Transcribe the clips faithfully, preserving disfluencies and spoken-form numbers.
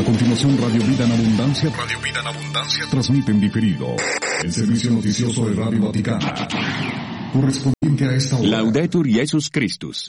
continuación, Radio Vida en Abundancia. Radio Vida en Abundancia transmite en diferido el servicio noticioso de Radio Vaticana, correspondiente a esta hora. Laudetur Jesus Christus.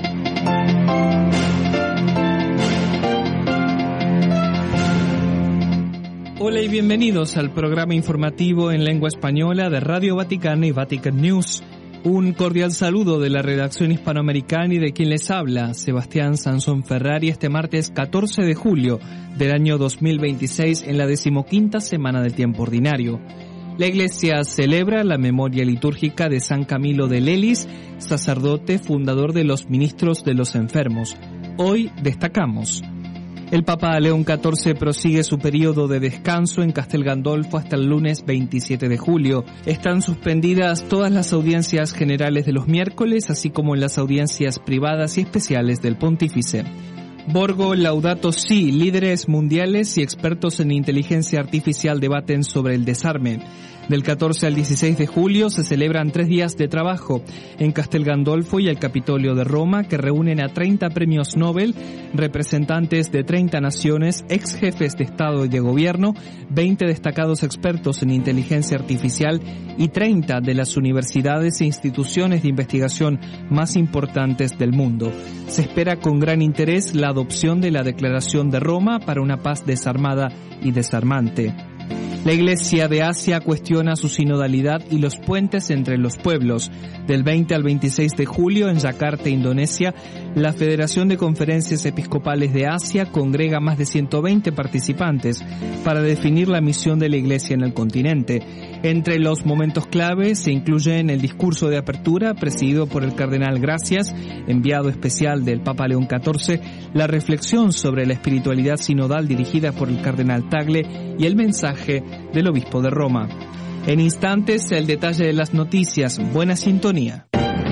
Hola y bienvenidos al programa informativo en lengua española de Radio Vaticana y Vatican News. Un cordial saludo de la redacción hispanoamericana y de quien les habla, Sebastián Sansón Ferrari, este martes catorce de julio del año dos mil veintiséis en la decimoquinta semana del tiempo ordinario. La Iglesia celebra la memoria litúrgica de San Camilo de Lelis, sacerdote fundador de los Ministros de los Enfermos. Hoy destacamos: el Papa León catorce prosigue su periodo de descanso en Castel Gandolfo hasta el lunes veintisiete de julio. Están suspendidas todas las audiencias generales de los miércoles, así como las audiencias privadas y especiales del Pontífice. Borgo Laudato Si, líderes mundiales y expertos en inteligencia artificial debaten sobre el desarme. Del catorce al dieciséis de julio se celebran tres días de trabajo en Castel Gandolfo y el Capitolio de Roma, que reúnen a treinta premios Nobel, representantes de treinta naciones, ex jefes de Estado y de Gobierno, veinte destacados expertos en inteligencia artificial y treinta de las universidades e instituciones de investigación más importantes del mundo. Se espera con gran interés la adopción de la Declaración de Roma para una paz desarmada y desarmante. La Iglesia de Asia cuestiona su sinodalidad y los puentes entre los pueblos. Del veinte al veintiséis de julio en Yakarta, Indonesia, la Federación de Conferencias Episcopales de Asia congrega más de ciento veinte participantes para definir la misión de la Iglesia en el continente. Entre los momentos clave se incluyen el discurso de apertura presidido por el Cardenal Gracias, enviado especial del Papa León catorce, la reflexión sobre la espiritualidad sinodal dirigida por el Cardenal Tagle y el mensaje del Obispo de Roma. En instantes, el detalle de las noticias. Buena sintonía.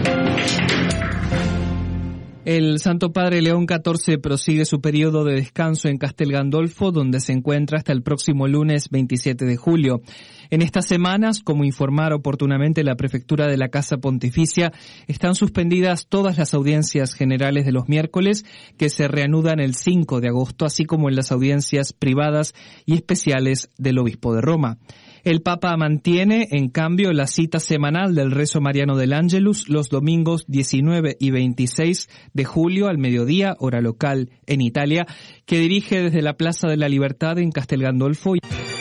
El Santo Padre León catorce prosigue su periodo de descanso en Castel Gandolfo, donde se encuentra hasta el próximo lunes veintisiete de julio. En estas semanas, como informar oportunamente la Prefectura de la Casa Pontificia, están suspendidas todas las audiencias generales de los miércoles, que se reanudan el cinco de agosto, así como en las audiencias privadas y especiales del Obispo de Roma. El Papa mantiene, en cambio, la cita semanal del rezo mariano del Ángelus los domingos diecinueve y veintiséis de julio al mediodía, hora local en Italia, que dirige desde la Plaza de la Libertad en Castel Gandolfo.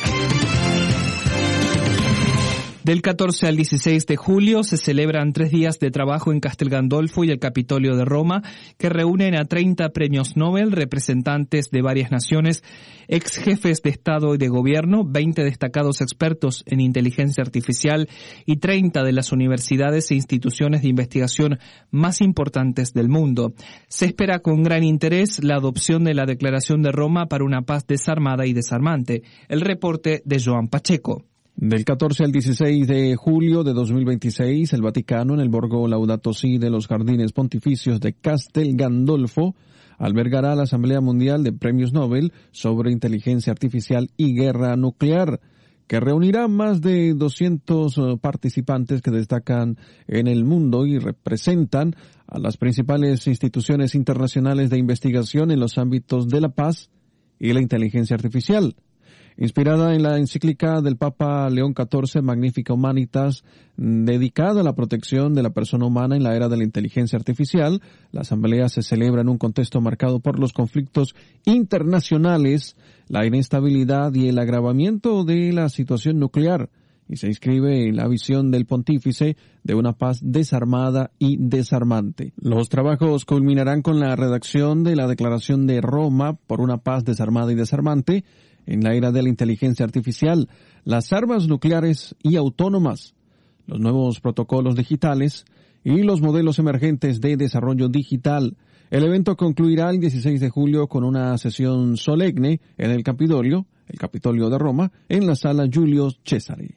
Del catorce al dieciséis de julio se celebran tres días de trabajo en Castel Gandolfo y el Capitolio de Roma, que reúnen a treinta premios Nobel, representantes de varias naciones, ex jefes de Estado y de Gobierno, veinte destacados expertos en inteligencia artificial y treinta de las universidades e instituciones de investigación más importantes del mundo. Se espera con gran interés la adopción de la Declaración de Roma para una paz desarmada y desarmante. El reporte de Joan Pacheco. Del catorce al dieciséis de julio de dos mil veintiséis, el Vaticano, en el Borgo Laudato Si de los Jardines Pontificios de Castel Gandolfo, albergará la Asamblea Mundial de Premios Nobel sobre Inteligencia Artificial y Guerra Nuclear, que reunirá más de doscientos participantes que destacan en el mundo y representan a las principales instituciones internacionales de investigación en los ámbitos de la paz y la inteligencia artificial. Inspirada en la encíclica del Papa León catorce, Magnificat Humanitas, dedicada a la protección de la persona humana en la era de la inteligencia artificial, la asamblea se celebra en un contexto marcado por los conflictos internacionales, la inestabilidad y el agravamiento de la situación nuclear, y se inscribe en la visión del pontífice de una paz desarmada y desarmante. Los trabajos culminarán con la redacción de la Declaración de Roma por una paz desarmada y desarmante en la era de la inteligencia artificial, las armas nucleares y autónomas, los nuevos protocolos digitales y los modelos emergentes de desarrollo digital. El evento concluirá el dieciséis de julio con una sesión solemne en el Capitolio, el Capitolio de Roma, en la Sala Giulio Cesare.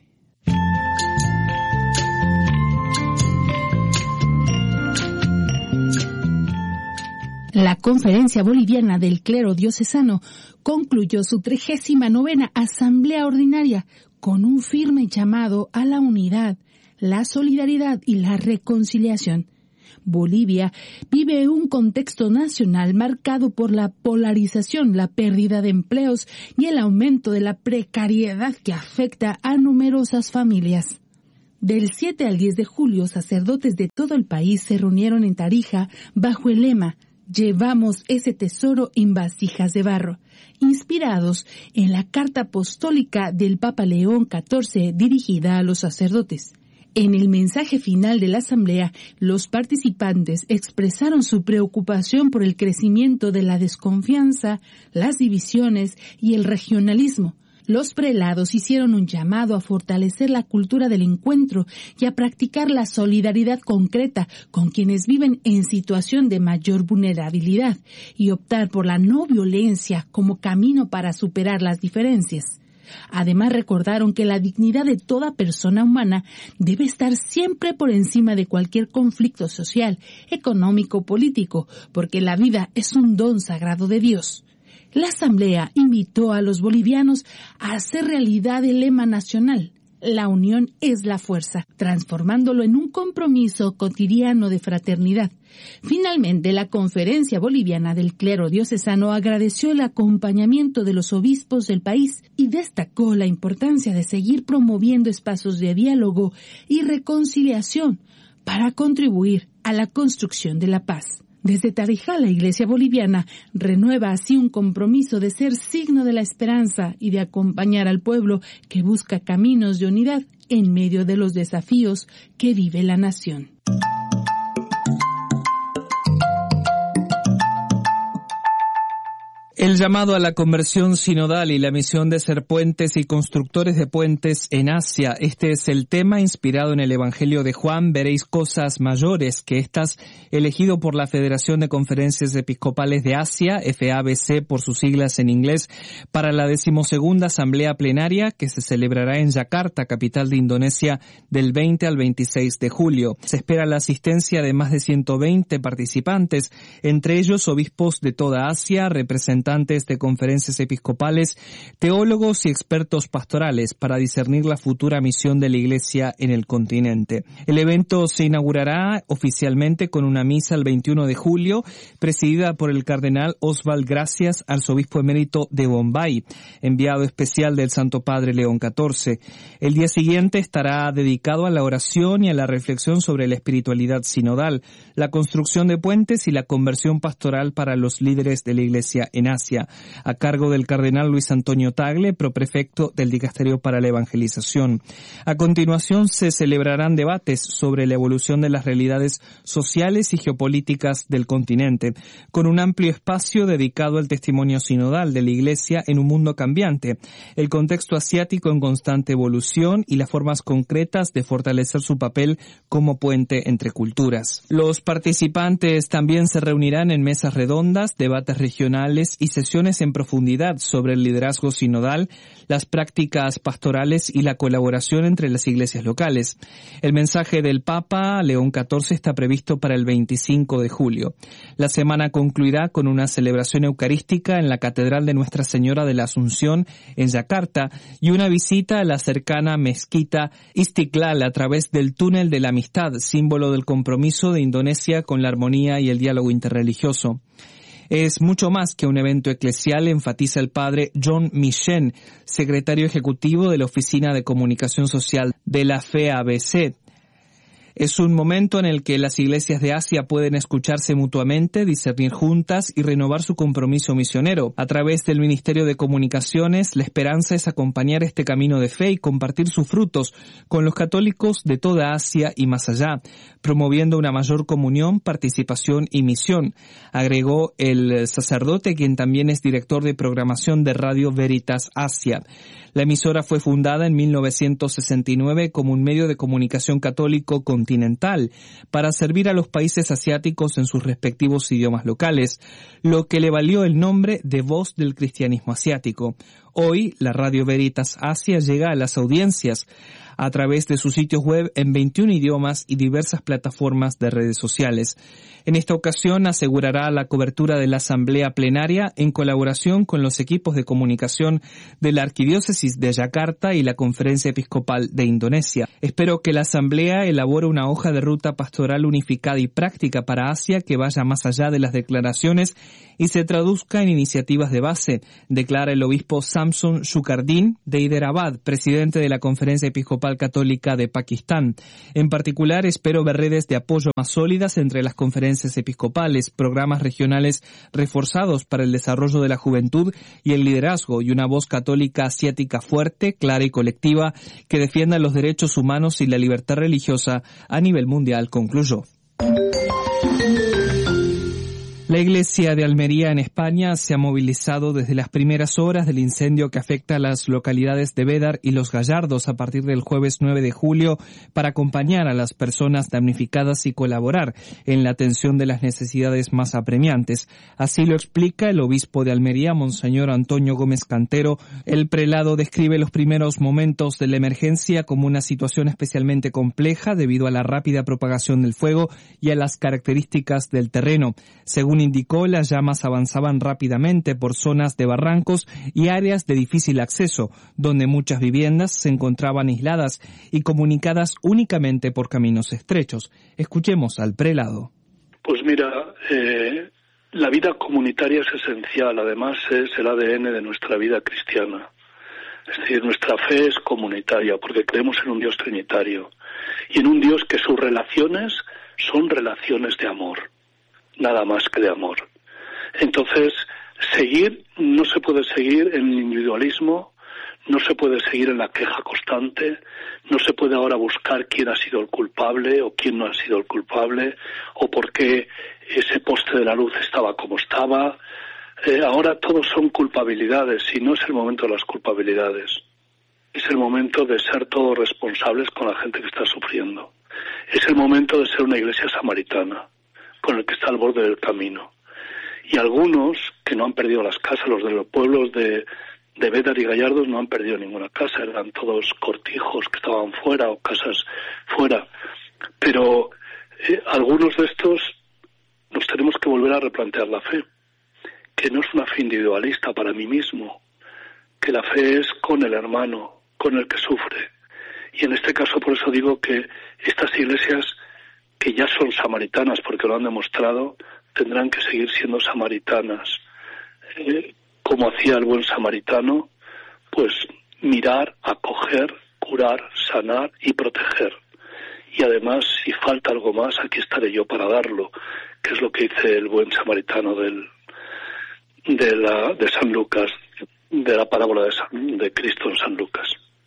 La Conferencia Boliviana del Clero Diocesano concluyó su trigésima novena Asamblea Ordinaria con un firme llamado a la unidad, la solidaridad y la reconciliación. Bolivia vive un contexto nacional marcado por la polarización, la pérdida de empleos y el aumento de la precariedad que afecta a numerosas familias. Del siete al diez de julio, sacerdotes de todo el país se reunieron en Tarija bajo el lema «Llevamos ese tesoro en vasijas de barro», inspirados en la carta apostólica del Papa León catorce dirigida a los sacerdotes. En el mensaje final de la asamblea, los participantes expresaron su preocupación por el crecimiento de la desconfianza, las divisiones y el regionalismo. Los prelados hicieron un llamado a fortalecer la cultura del encuentro y a practicar la solidaridad concreta con quienes viven en situación de mayor vulnerabilidad y optar por la no violencia como camino para superar las diferencias. Además, recordaron que la dignidad de toda persona humana debe estar siempre por encima de cualquier conflicto social, económico o político, porque la vida es un don sagrado de Dios. La asamblea invitó a los bolivianos a hacer realidad el lema nacional: la unión es la fuerza, transformándolo en un compromiso cotidiano de fraternidad. Finalmente, la Conferencia Boliviana del Clero Diocesano agradeció el acompañamiento de los obispos del país y destacó la importancia de seguir promoviendo espacios de diálogo y reconciliación para contribuir a la construcción de la paz. Desde Tarija, la Iglesia boliviana renueva así un compromiso de ser signo de la esperanza y de acompañar al pueblo que busca caminos de unidad en medio de los desafíos que vive la nación. El llamado a la conversión sinodal y la misión de ser puentes y constructores de puentes en Asia. Este es el tema inspirado en el Evangelio de Juan. Veréis cosas mayores que estas, elegido por la Federación de Conferencias Episcopales de Asia, F A B C por sus siglas en inglés, para la decimosegunda Asamblea Plenaria que se celebrará en Yakarta, capital de Indonesia, del veinte al veintiséis de julio. Se espera la asistencia de más de ciento veinte participantes, entre ellos obispos de toda Asia, representantes de conferencias episcopales, teólogos y expertos pastorales para discernir la futura misión de la Iglesia en el continente. El evento se inaugurará oficialmente con una misa el veintiuno de julio, presidida por el cardenal Oswald Gracias, arzobispo emérito de Bombay, enviado especial del Santo Padre León catorce. El día siguiente estará dedicado a la oración y a la reflexión sobre la espiritualidad sinodal, la construcción de puentes y la conversión pastoral para los líderes de la Iglesia en Asia, a cargo del cardenal Luis Antonio Tagle, proprefecto del Dicasterio para la Evangelización. A continuación se celebrarán debates sobre la evolución de las realidades sociales y geopolíticas del continente, con un amplio espacio dedicado al testimonio sinodal de la Iglesia en un mundo cambiante, el contexto asiático en constante evolución y las formas concretas de fortalecer su papel como puente entre culturas. Los participantes también se reunirán en mesas redondas, debates regionales y sesiones en profundidad sobre el liderazgo sinodal, las prácticas pastorales y la colaboración entre las iglesias locales. El mensaje del Papa León catorce está previsto para el veinticinco de julio. La semana concluirá con una celebración eucarística en la Catedral de Nuestra Señora de la Asunción en Yakarta y una visita a la cercana mezquita Istiklal a través del túnel de la amistad, símbolo del compromiso de Indonesia con la armonía y el diálogo interreligioso. Es mucho más que un evento eclesial, enfatiza el padre John Michen, secretario ejecutivo de la Oficina de Comunicación Social de la F A B C. Es un momento en el que las iglesias de Asia pueden escucharse mutuamente, discernir juntas y renovar su compromiso misionero. A través del Ministerio de Comunicaciones, la esperanza es acompañar este camino de fe y compartir sus frutos con los católicos de toda Asia y más allá, promoviendo una mayor comunión, participación y misión, agregó el sacerdote, quien también es director de programación de Radio Veritas Asia. La emisora fue fundada en mil novecientos sesenta y nueve como un medio de comunicación católico continental para servir a los países asiáticos en sus respectivos idiomas locales, lo que le valió el nombre de Voz del Cristianismo Asiático. Hoy, la Radio Veritas Asia llega a las audiencias a través de sus sitios web en veintiún idiomas y diversas plataformas de redes sociales. En esta ocasión asegurará la cobertura de la asamblea plenaria en colaboración con los equipos de comunicación de la Arquidiócesis de Yakarta y la Conferencia Episcopal de Indonesia. Espero que la asamblea elabore una hoja de ruta pastoral unificada y práctica para Asia que vaya más allá de las declaraciones y se traduzca en iniciativas de base, declara el obispo Samson Shukardin de Hyderabad, presidente de la Conferencia Episcopal Católica de Pakistán. En particular, espero ver redes de apoyo más sólidas entre las conferencias episcopales, programas regionales reforzados para el desarrollo de la juventud y el liderazgo, y una voz católica asiática fuerte, clara y colectiva que defienda los derechos humanos y la libertad religiosa a nivel mundial, concluyó. La Iglesia de Almería en España se ha movilizado desde las primeras horas del incendio que afecta a las localidades de Bédar y Los Gallardos a partir del jueves nueve de julio para acompañar a las personas damnificadas y colaborar en la atención de las necesidades más apremiantes. Así lo explica el obispo de Almería, Monseñor Antonio Gómez Cantero. El prelado describe los primeros momentos de la emergencia como una situación especialmente compleja debido a la rápida propagación del fuego y a las características del terreno. Según indicó, las llamas avanzaban rápidamente por zonas de barrancos y áreas de difícil acceso, donde muchas viviendas se encontraban aisladas y comunicadas únicamente por caminos estrechos. Escuchemos al prelado. Pues mira, eh, la vida comunitaria es esencial, además es el A D N de nuestra vida cristiana. Es decir, nuestra fe es comunitaria porque creemos en un Dios trinitario y en un Dios que sus relaciones son relaciones de amor. Nada más que de amor. Entonces, seguir, no se puede seguir en el individualismo, no se puede seguir en la queja constante, no se puede ahora buscar quién ha sido el culpable o quién no ha sido el culpable, o por qué ese poste de la luz estaba como estaba. Eh, ahora todos son culpabilidades y no es el momento de las culpabilidades. Es el momento de ser todos responsables con la gente que está sufriendo. Es el momento de ser una iglesia samaritana, con el que está al borde del camino. Y algunos que no han perdido las casas, los de los pueblos de, de Bédar y Gallardos no han perdido ninguna casa, eran todos cortijos que estaban fuera o casas fuera. Pero eh, algunos de estos nos tenemos que volver a replantear la fe, que no es una fe individualista para mí mismo, que la fe es con el hermano, con el que sufre. Y en este caso por eso digo que estas iglesias que ya son samaritanas porque lo han demostrado, tendrán que seguir siendo samaritanas. Eh, como hacía el buen samaritano, pues mirar, acoger, curar, sanar y proteger. Y además, si falta algo más, aquí estaré yo para darlo, que es lo que dice el buen samaritano del, de, la, de San Lucas, de la parábola de, San, de Cristo en San Lucas.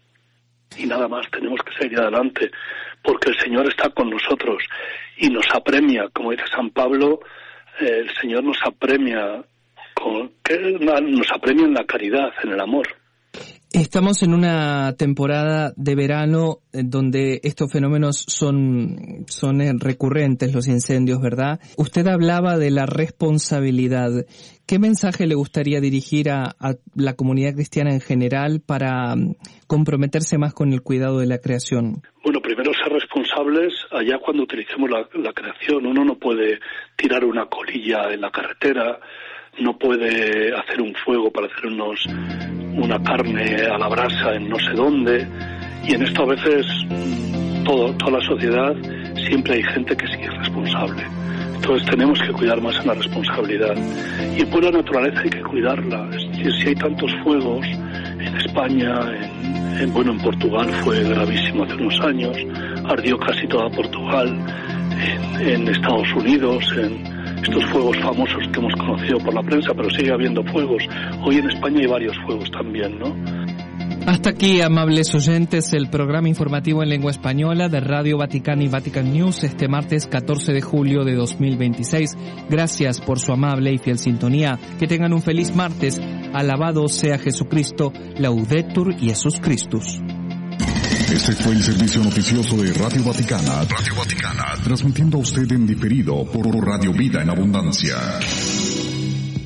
Y nada más, tenemos que seguir adelante, porque el Señor está con nosotros y nos apremia, como dice San Pablo, eh, el Señor nos apremia, con, que nos apremia en la caridad, en el amor. Estamos en una temporada de verano donde estos fenómenos son, son recurrentes, los incendios, ¿verdad? Usted hablaba de la responsabilidad. ¿Qué mensaje le gustaría dirigir a, a la comunidad cristiana en general para comprometerse más con el cuidado de la creación? Bueno, primero ser responsables allá cuando utilicemos la, la creación. Uno no puede tirar una colilla en la carretera, no puede hacer un fuego para hacer unos, una carne a la brasa en no sé dónde, y en esto a veces todo, toda la sociedad siempre hay gente que sí es responsable. Entonces tenemos que cuidar más en la responsabilidad. Y por la naturaleza hay que cuidarla. Es decir, si hay tantos fuegos en España, en, en, bueno, en Portugal fue gravísimo hace unos años, ardió casi toda Portugal, en, en Estados Unidos, en estos fuegos famosos que hemos conocido por la prensa, pero sigue habiendo fuegos. Hoy en España hay varios fuegos también, ¿no? Hasta aquí, amables oyentes, el programa informativo en lengua española de Radio Vaticana y Vatican News este martes catorce de julio de dos mil veintiséis. Gracias por su amable y fiel sintonía. Que tengan un feliz martes. Alabado sea Jesucristo. Laudetur Jesus Christus. Este fue el servicio noticioso de Radio Vaticana. Radio Vaticana, transmitiendo a usted en diferido por Radio Vida en Abundancia.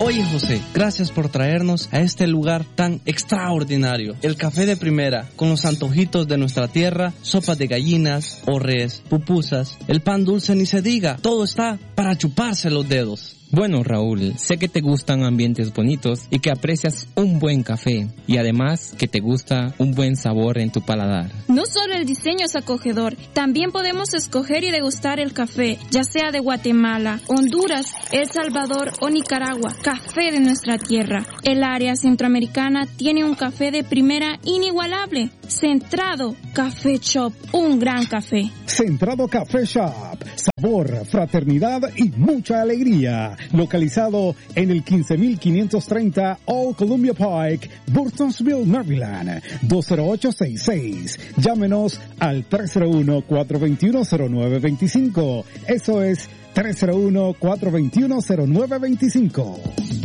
Oye José, gracias por traernos a este lugar tan extraordinario. El café de primera, con los antojitos de nuestra tierra, sopas de gallinas, orres, pupusas, el pan dulce ni se diga, todo está para chuparse los dedos. Bueno, Raúl, sé que te gustan ambientes bonitos y que aprecias un buen café y además que te gusta un buen sabor en tu paladar. No solo el diseño es acogedor, también podemos escoger y degustar el café, ya sea de Guatemala, Honduras, El Salvador o Nicaragua, café de nuestra tierra. El área centroamericana tiene un café de primera inigualable. Centrado Café Shop, un gran café. Centrado Café Shop, sabor, fraternidad y mucha alegría. Localizado en el quince mil quinientos treinta Old Columbia Pike, Burtonsville, Maryland, dos cero ocho seis seis. Llámenos al tres cero uno, cuatro dos uno, cero nueve dos cinco. Eso es tres cero uno, cuatro dos uno, cero nueve dos cinco.